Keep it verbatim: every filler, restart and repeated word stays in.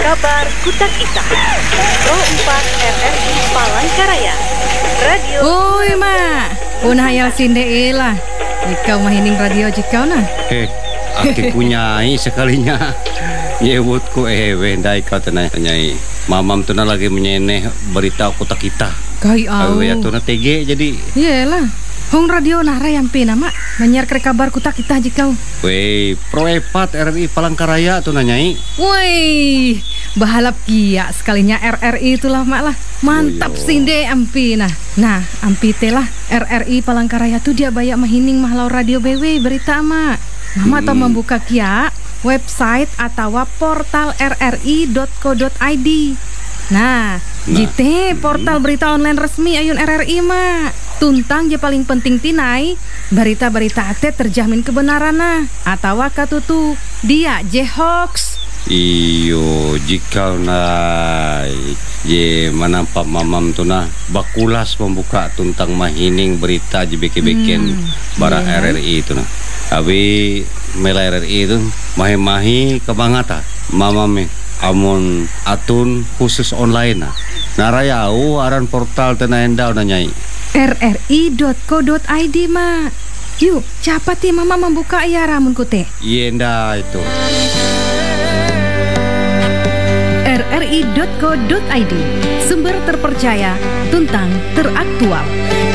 Kabar Kutak Ita nol empat R R I Palangkaraya Radio. Oi mak, punah hayal sinde lah. Jikau mahining radio jikau nah. Eh, aki punyai sekalinya. Nyebutku eh wendai kau tenai nyai. Mamam tuna lagi menyeneh berita Kutak Ita. Kai au. Awe tuna T G jadi. Iyalah. Hong radio nah rayampe nama menyiar ke kabar Kutak Ita jikau. Wei, Pro Epat R R I Palangkaraya tuh nanyai. Woi, bahalap kia sekalinya R R I itulah mak lah. Mantap Oh, yo. sinde ampi nah. Nah, ampi telah R R I Palangkaraya tuh dia bayak mahining mahlau radio B W berita mak. Mama tau membuka kia website atau portal r r i dot co dot i d. Nah, Nah, jite portal berita online resmi ayun R R I mak. Tuntang je paling penting tinai berita-berita ate terjamin kebenaran nah atau katutu dia je hoax. Iyo, jika nai ye manampak mamam tu nah bakulas membuka tentang mahining berita je beke-beken Hmm, bara iya. R R I tu nah. Abi mela R R I tu mahi-mahi kebangata mamam amun atun khusus online nah. Narayau aran portal tena endau nanyai. r r i dot co dot i d mak. Yuk, cepat ya mama membuka ya ramun kute. Yenda itu. r r i dot co dot i d, sumber terpercaya, tuntang teraktual.